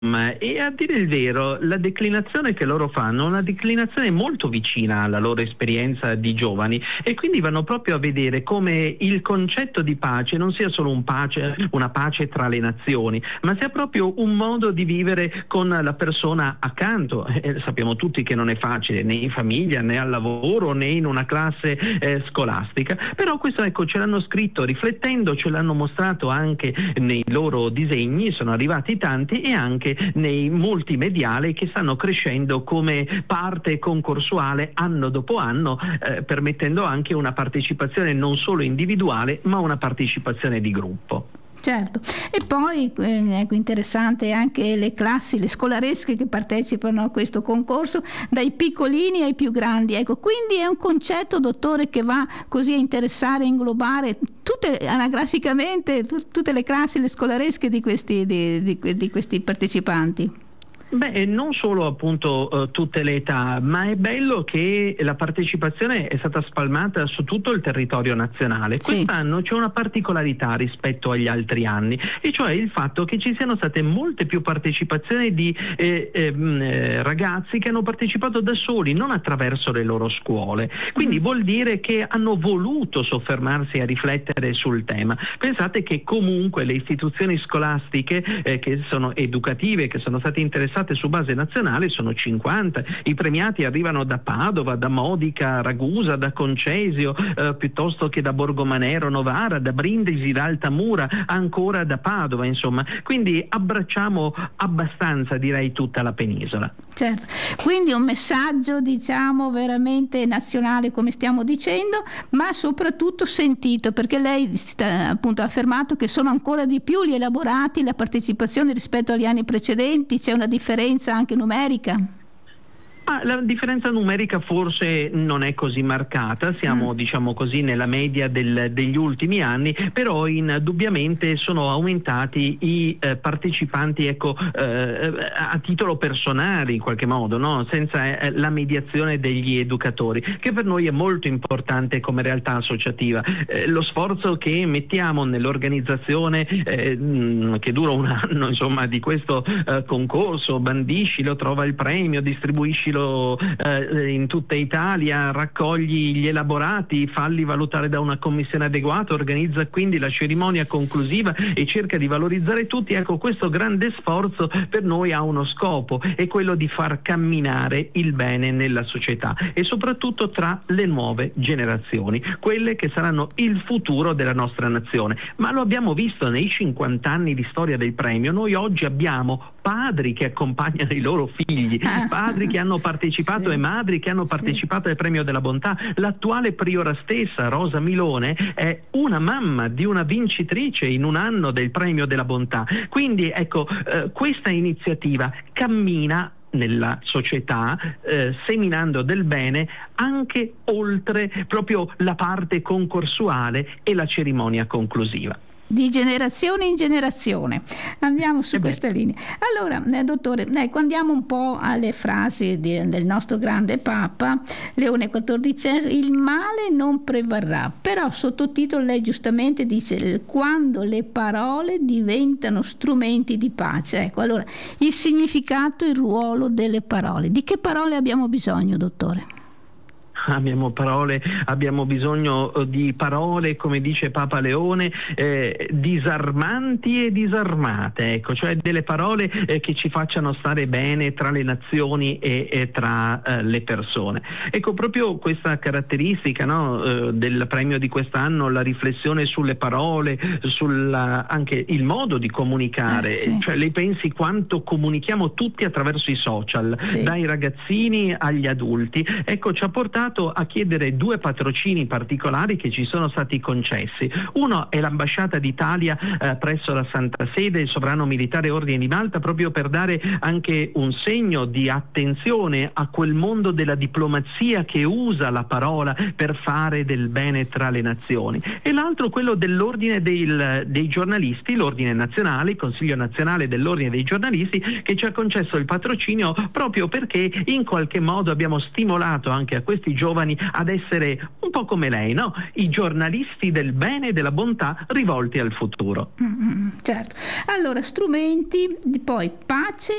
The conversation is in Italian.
E a dire il vero, la declinazione che loro fanno è una declinazione molto vicina alla loro esperienza di giovani, e quindi vanno proprio a vedere come il concetto di pace non sia solo una pace tra le nazioni, ma sia proprio un modo di vivere con la persona accanto. Sappiamo tutti che non è facile né in famiglia, né al lavoro, né in una classe scolastica, però questo, ecco, ce l'hanno scritto riflettendo, ce l'hanno mostrato anche nei loro disegni, sono arrivati tanti, e anche nei multimediali che stanno crescendo come parte concorsuale anno dopo anno, permettendo anche una partecipazione non solo individuale ma una partecipazione di gruppo. Certo, e poi ecco, interessante anche le classi, le scolaresche che partecipano a questo concorso, dai piccolini ai più grandi. Ecco, quindi è un concetto, dottore, che va così a interessare, a inglobare anagraficamente tutte le classi, le scolaresche di questi partecipanti. Beh, non solo appunto tutte le età, ma è bello che la partecipazione è stata spalmata su tutto il territorio nazionale. Sì. Quest'anno c'è una particolarità rispetto agli altri anni, e cioè il fatto che ci siano state molte più partecipazioni di ragazzi che hanno partecipato da soli, non attraverso le loro scuole. Quindi vuol dire che hanno voluto soffermarsi a riflettere sul tema. Pensate che comunque le istituzioni scolastiche che sono educative, che sono state interessate su base nazionale, sono 50. I premiati arrivano da Padova, da Modica, Ragusa, da Concesio, piuttosto che da Borgomanero, Novara, da Brindisi, da Altamura, ancora da Padova, insomma. Quindi abbracciamo abbastanza, direi, tutta la penisola. Certo, quindi un messaggio, diciamo, veramente nazionale, come stiamo dicendo, ma soprattutto sentito, perché lei appunto ha affermato che sono ancora di più gli elaborati, la partecipazione rispetto agli anni precedenti. C'è una differenza anche numerica? La differenza numerica forse non è così marcata, siamo diciamo così nella media degli ultimi anni, però indubbiamente sono aumentati i partecipanti, ecco, a titolo personale in qualche modo, no? Senza la mediazione degli educatori, che per noi è molto importante come realtà associativa. Lo sforzo che mettiamo nell'organizzazione che dura un anno, insomma, di questo concorso, bandiscilo, trova il premio, distribuiscilo in tutta Italia, raccogli gli elaborati, falli valutare da una commissione adeguata, organizza quindi la cerimonia conclusiva e cerca di valorizzare tutti. Ecco, questo grande sforzo per noi ha uno scopo, è quello di far camminare il bene nella società e soprattutto tra le nuove generazioni, quelle che saranno il futuro della nostra nazione. Ma lo abbiamo visto nei 50 anni di storia del premio. Noi oggi abbiamo padri che accompagnano i loro figli, padri che hanno partecipato e madri che hanno partecipato al premio della bontà. L'attuale priora stessa, Rosa Milone, è una mamma di una vincitrice in un anno del premio della bontà. Quindi ecco, questa iniziativa cammina nella società, seminando del bene anche oltre proprio la parte concorsuale e la cerimonia conclusiva. Di generazione in generazione andiamo su questa linea. Allora, dottore, ecco, andiamo un po' alle frasi del nostro grande Papa Leone XIV. Il male non prevarrà, però sottotitolo lei giustamente dice: quando le parole diventano strumenti di pace. Ecco, allora, il significato, il ruolo delle parole. Di che parole abbiamo bisogno, dottore? Abbiamo bisogno di parole, come dice Papa Leone, disarmanti e disarmate, ecco, cioè delle parole che ci facciano stare bene tra le nazioni e tra le persone. Ecco, proprio questa caratteristica, no, del premio di quest'anno, la riflessione sulle parole, anche il modo di comunicare, cioè lei pensi quanto comunichiamo tutti attraverso i social, dai ragazzini agli adulti. Ecco, ci ha portato a chiedere 2 patrocini particolari che ci sono stati concessi. Uno è l'ambasciata d'Italia presso la Santa Sede, il Sovrano Militare Ordine di Malta, proprio per dare anche un segno di attenzione a quel mondo della diplomazia che usa la parola per fare del bene tra le nazioni. E l'altro quello dell'Ordine dei giornalisti, l'Ordine Nazionale, il Consiglio Nazionale dell'Ordine dei Giornalisti, che ci ha concesso il patrocinio proprio perché in qualche modo abbiamo stimolato anche a questi giovani ad essere un po' come lei, no? I giornalisti del bene e della bontà rivolti al futuro. Certo. Allora, strumenti, poi pace